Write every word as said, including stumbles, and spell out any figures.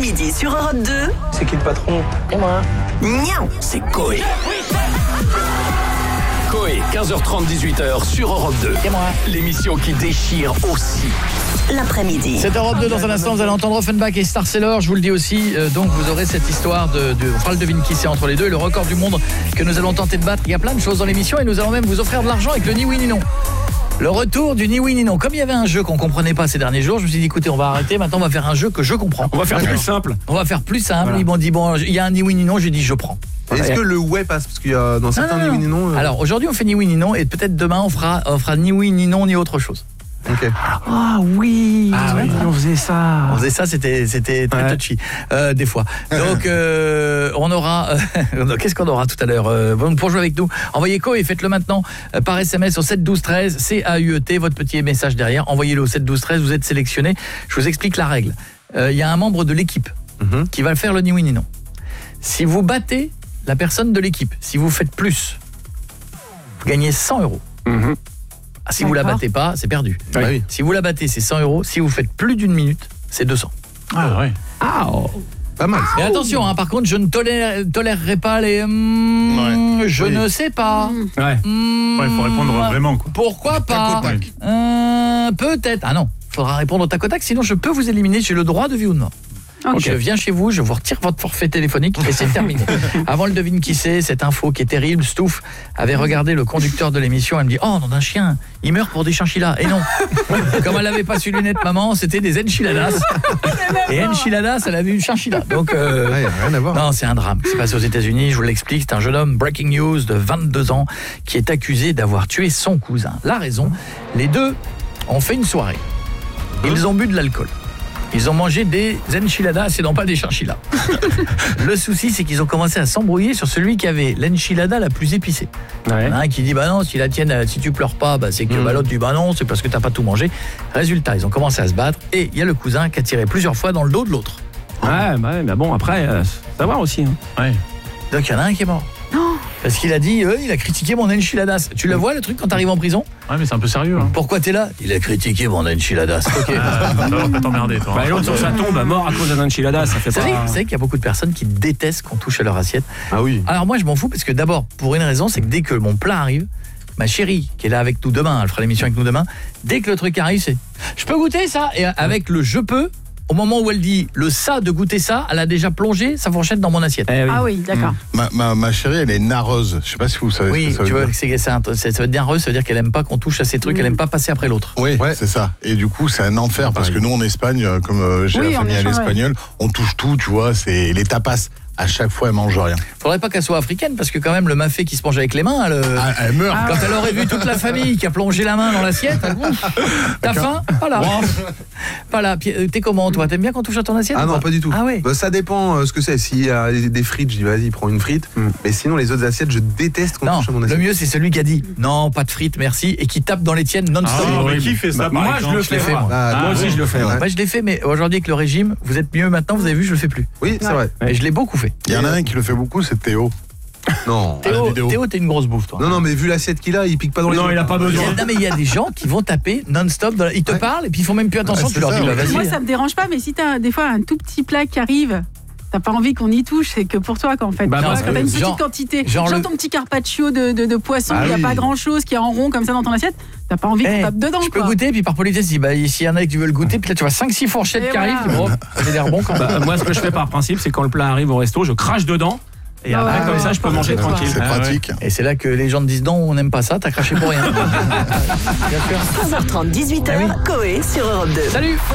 l'après-midi sur Europe deux. C'est qui le patron? C'est moi. Niam, c'est Coé. Coé, quinze heures trente, dix-huit heures sur Europe deux. C'est moi. L'émission qui déchire aussi. L'après-midi. C'est Europe deux, dans un instant vous allez entendre Offenbach et Star Seller. Je vous le dis aussi, euh, donc vous aurez cette histoire de, de on fera le devine qui c'est entre les deux et le record du monde que nous allons tenter de battre. Il y a plein de choses dans l'émission et nous allons même vous offrir de l'argent avec le ni oui ni non. Le retour du ni oui ni non. Comme il y avait un jeu qu'on comprenait pas ces derniers jours, je me suis dit écoutez, on va arrêter, maintenant on va faire un jeu que je comprends. On va faire plus simple. On va faire plus simple. Voilà. Ils m'ont dit bon, il y a un ni oui ni non, j'ai dit je prends. Est-ce que le ouais passe? Parce qu'il y a dans certains ni oui ni non. Euh... Alors aujourd'hui on fait ni oui ni non et peut-être demain on fera on fera ni oui ni non ni autre chose. Ok. Ah oui, ah, oui. on faisait ça. On faisait ça, c'était c'était très ouais. touchy euh, des fois. Donc euh, on aura euh, qu'est-ce qu'on aura tout à l'heure euh, pour jouer avec nous. Envoyez Coé, faites-le maintenant euh, par S M S au sept douze treize, C A U E T, votre petit message derrière. Envoyez-le au sept douze treize, vous êtes sélectionné. Je vous explique la règle. Il euh, y a un membre de l'équipe mm-hmm. qui va faire le ni oui ni non. Si vous battez la personne de l'équipe, si vous faites plus, vous gagnez cent euros. Mm-hmm. Ah, si D'accord. vous la battez pas, c'est perdu. Oui. Oui. Si vous la battez, c'est cent euros. Si vous faites plus d'une minute, c'est deux cents. Ah ouais. Ah, oh. Pas mal. Mais attention, hein, par contre, je ne tolère, tolérerai pas les mm, ouais. je oui. ne sais pas. Ouais. Mm, ouais, il faut répondre vraiment quoi. Pourquoi pas tac euh, peut-être. Ah non, il faudra répondre au tac au tac, sinon je peux vous éliminer, j'ai le droit de vie ou de mort. Okay. Je viens chez vous, je vous retire votre forfait téléphonique et c'est terminé. Avant le devine qui c'est, cette info qui est terrible, Stouff avait regardé le conducteur de l'émission, elle me dit "Oh, nom d'un chien, il meurt pour des chinchillas." Et non. Comme elle n'avait pas su lunettes maman, c'était des enchiladas. Et enchiladas, elle avait une chinchilla. Donc euh, ouais, rien à voir. Non, c'est un drame. C'est passé aux États-Unis, je vous l'explique, c'est un jeune homme breaking news de vingt-deux ans qui est accusé d'avoir tué son cousin. La raison, les deux ont fait une soirée. Ils ont bu de l'alcool. Ils ont mangé des enchiladas et non pas des chinchillas. Le souci, c'est qu'ils ont commencé à s'embrouiller sur celui qui avait l'enchilada la plus épicée. Ouais. Il y en a un qui dit bah non, si la tienne, si tu pleures pas, bah c'est que mmh. bah, l'autre dit bah non, c'est parce que t'as pas tout mangé. Résultat, ils ont commencé à se battre et il y a le cousin qui a tiré plusieurs fois dans le dos de l'autre. Ouais, bah, mais bon, après, euh, savoir aussi. Hein. Ouais. Donc il y en a un qui est mort. Non. Parce qu'il a dit, euh, il a critiqué mon enchiladas. Tu le vois le truc quand t'arrives en prison? Ouais, mais c'est un peu sérieux. Hein. Pourquoi t'es là? Il a critiqué mon enchiladas. Ok. Ah, ça va pas t'emmerder, toi. Bah, l'autre sur sa tombe, mort à cause d'un enchiladas, ça fait pas. Vous savez qu'il y a beaucoup de personnes qui détestent qu'on touche à leur assiette. Ah oui. Alors moi, je m'en fous parce que d'abord, pour une raison, c'est que dès que mon plat arrive, ma chérie, qui est là avec nous demain, elle fera l'émission avec nous demain, dès que le truc arrive, c'est je peux goûter ça? Et avec le je peux, au moment où elle dit le ça de goûter ça, elle a déjà plongé sa fourchette dans mon assiette. Eh oui. Ah oui, d'accord. Mmh. Ma, ma, ma chérie, elle est nareuse. Je sais pas si vous savez oui, ce que ça tu veut vois, dire. C'est, c'est un, c'est, ça veut dire nareuse, ça veut dire qu'elle aime pas qu'on touche à ces trucs, mmh. elle aime pas passer après l'autre. Oui, ouais. c'est ça. Et du coup, c'est un enfer parce que nous, en Espagne, comme euh, j'ai oui, la famille à l'espagnol, on touche tout, tu vois, c'est les tapas. À chaque fois, elle mange rien. Faudrait pas qu'elle soit africaine, parce que quand même, le mafé qui se mange avec les mains, elle, ah, elle meurt. Quand elle aurait vu toute la famille qui a plongé la main dans l'assiette, elle... t'as faim? Voilà. Voilà. T'es comment, toi? T'aimes bien qu'on touche à ton assiette? Ah non, pas du tout. Ah ouais. Bah, ça dépend euh, ce que c'est. S'il y a des frites, je dis vas-y, prends une frite. Mm. Mais sinon, les autres assiettes, je déteste qu'on non, touche à mon assiette. Le mieux, c'est celui qui a dit non, pas de frites, merci, et qui tape dans les tiennes non-stop. Ah, mais qui fait ça? Bah, moi, je le fais. Moi, ah, moi aussi, je le fais. Ouais. Moi, je l'ai fait, mais aujourd'hui, avec le régime, vous êtes mieux maintenant, vous avez vu, je le fais plus. Oui, c'est vrai. Et je l'ai beaucoup fait. Il y en a un qui le fait beaucoup, c'est Théo. Non, Théo, Théo, t'es une grosse bouffe, toi. Non, non, mais vu l'assiette qu'il a, il pique pas dans les. Non, il a pas besoin. Non, mais il y a des gens qui vont taper non-stop. Dans la... Ils te ouais. parlent et puis ils font même plus attention. Ouais, tu leur dis, bah, vas-y. Moi, ça me dérange pas, mais si t'as des fois un tout petit plat qui arrive, t'as pas envie qu'on y touche, c'est que pour toi, qu'en fait. Bah, parce que t'as une petite genre, quantité. Genre, genre le... ton petit carpaccio de, de, de poisson, il ah, n'y a oui. pas grand-chose qui est en rond comme ça dans ton assiette. T'as pas envie hey, qu'on tape dedans. Je peux quoi. goûter, puis par politesse, si bah, s'il y en a qui veulent le goûter, puis là tu vois cinq six fourchettes et qui voilà. arrivent, bon, ça a l'air bon quand bah, moi, ce que je fais par principe, c'est quand le plat arrive au resto, je crache dedans. Et après, ouais, comme ouais, ça, je peux manger c'est tranquille. C'est ah, pratique. Ouais. Et c'est là que les gens te disent non, on n'aime pas ça, t'as craché pour rien. quinze heures trente, dix-huit heures, ah oui. Coé sur Europe deux. Salut.